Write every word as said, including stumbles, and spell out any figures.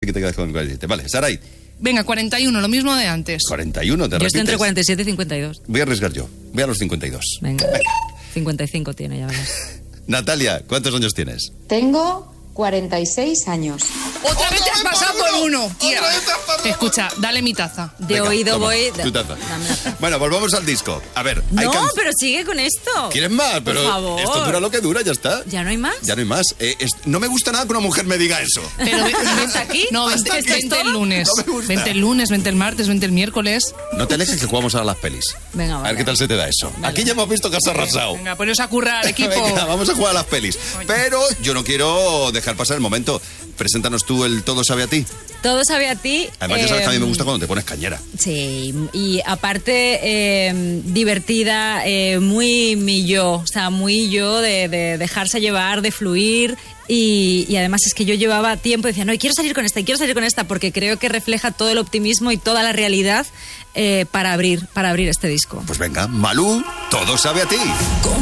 que te quedas con cuarenta y siete. Vale, Saray. Venga, cuarenta y uno, lo mismo de antes. cuarenta y uno, te Yo repites. estoy entre cuarenta y siete y cincuenta y dos. Voy a arriesgar yo. Voy a los cincuenta y dos. Venga. cincuenta y cinco tiene, ya verás. Natalia, ¿cuántos años tienes? Tengo cuarenta y seis años. Otra vez te has pasado por uno, tía. Otra vez te has pasado. Escucha, dale mi taza. De Venga, oído toma, voy... tu taza. Dame la taza. Bueno, volvamos al disco. A ver, hay No, can- pero sigue con esto. ¿Quieres más? Pero Por favor. esto dura lo que dura, ya está. ¿Ya no hay más? Ya no hay más. Eh, es- no me gusta nada que una mujer me diga eso. Pero ven- ¿Hasta aquí? No, vente, ¿Hasta aquí? vente el lunes. No me gusta. Vente el lunes, vente el martes, vente el miércoles. No te alejes que jugamos ahora a las pelis. Venga, A ver vale. qué tal se te da eso. Aquí ya hemos visto que has arrasado. Venga, poneos a currar, equipo. Venga, vamos a jugar a las pelis. Pero yo no quiero dejar pasar el momento. Preséntanos tú el Todo sabe a ti. Todo sabe a ti. Además, ya sabes que a mí me eh, gusta cuando te pones cañera. Sí, y aparte eh, divertida, eh, muy mi yo, o sea, muy yo de, de dejarse llevar, de fluir. Y, y además es que yo llevaba tiempo y decía, no, y quiero salir con esta, y quiero salir con esta, porque creo que refleja todo el optimismo y toda la realidad eh, para abrir, para abrir este disco. Pues venga, Malú, Todo sabe a ti.